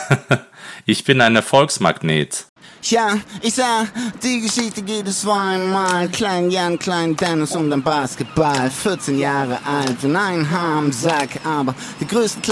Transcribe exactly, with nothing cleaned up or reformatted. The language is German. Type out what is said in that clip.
Ich bin ein Erfolgsmagnet. Ja, ich sah, die Geschichte geht es zweimal. Klein Jan, Klein Dennis und ein Basketball. vierzehn Jahre alt und ein Haar im Sack, aber die größten Kle